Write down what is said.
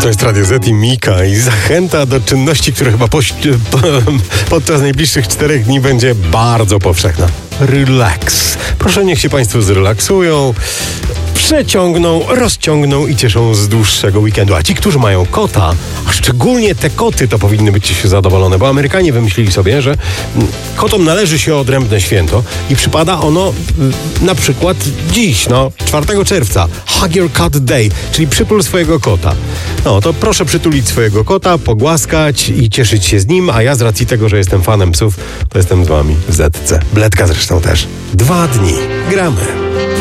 To jest Radio Z i Mika i zachęta do czynności, które chyba podczas najbliższych 4 dni będzie bardzo powszechna. Relax. Proszę, niech się Państwo zrelaksują, przeciągną, rozciągną i cieszą z dłuższego weekendu. A ci, którzy mają kota, a szczególnie te koty, to powinny być zadowolone, bo Amerykanie wymyślili sobie, że kotom należy się odrębne święto i przypada ono na przykład dziś, 4 czerwca. Hug your cat day, czyli przytul swojego kota. No, to proszę przytulić swojego kota, pogłaskać i cieszyć się z nim, a ja z racji tego, że jestem fanem psów, to jestem z wami w ZC. Bledka zresztą też. 2 dni. Gramy.